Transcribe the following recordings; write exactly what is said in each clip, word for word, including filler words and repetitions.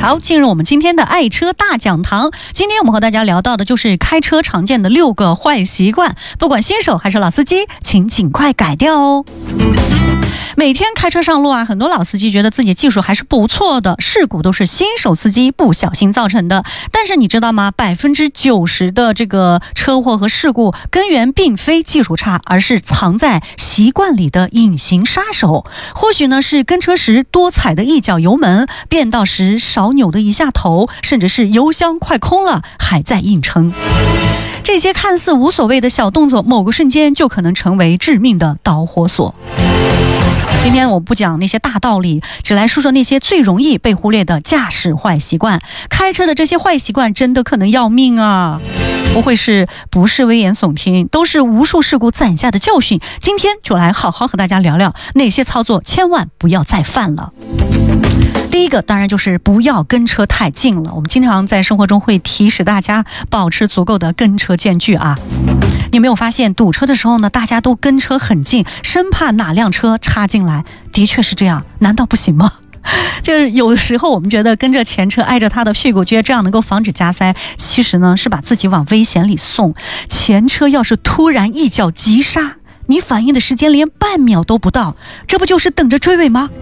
好，进入我们今天的爱车大讲堂。今天我们和大家聊到的就是开车常见的六个坏习惯，不管新手还是老司机，请尽快改掉哦。每天开车上路啊，很多老司机觉得自己技术还是不错的，事故都是新手司机不小心造成的。但是你知道吗？百分之九十的这个车祸和事故根源并非技术差，而是藏在习惯里的隐形杀手。或许呢是跟车时多踩的一脚油门，变道时少扭的一下头，甚至是油箱快空了还在硬撑。这些看似无所谓的小动作，某个瞬间就可能成为致命的导火索。今天我不讲那些大道理，只来说说那些最容易被忽略的驾驶坏习惯。开车的这些坏习惯真的可能要命啊！不会是不是危言耸听，都是无数事故攒下的教训。今天就来好好和大家聊聊哪些操作千万不要再犯了。第一个当然就是不要跟车太近了。我们经常在生活中会提示大家保持足够的跟车间距啊。你有没有发现堵车的时候呢，大家都跟车很近，生怕哪辆车插进来？的确是这样，难道不行吗？就是有的时候我们觉得跟着前车挨着他的屁股，觉得这样能够防止加塞，其实呢是把自己往危险里送。前车要是突然一脚急刹，你反应的时间连半秒都不到，这不就是等着追尾吗？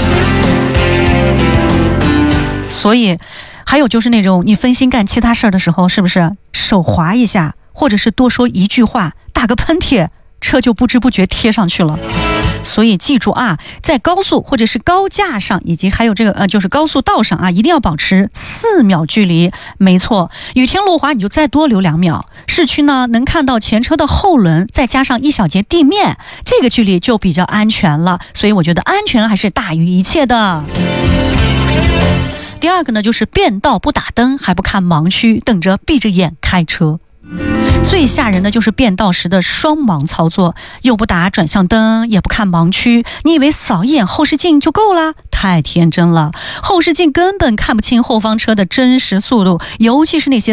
所以还有就是那种你分心干其他事儿的时候，是不是手滑一下，或者是多说一句话，打个喷嚏，车就不知不觉贴上去了。所以记住啊，在高速或者是高架上，以及还有这个呃就是高速道上啊，一定要保持四秒距离。没错，雨天路滑你就再多留两秒。市区呢能看到前车的后轮，再加上一小节地面，这个距离就比较安全了。所以我觉得安全还是大于一切的。第二个呢，就是变道不打灯，还不看盲区，等着闭着眼开车。最吓人的就是变道时的双盲操作，又不打转向灯，也不看盲区，你以为扫一眼后视镜就够了？太天真了，后视镜根本看不清后方车的真实速度，尤其是那些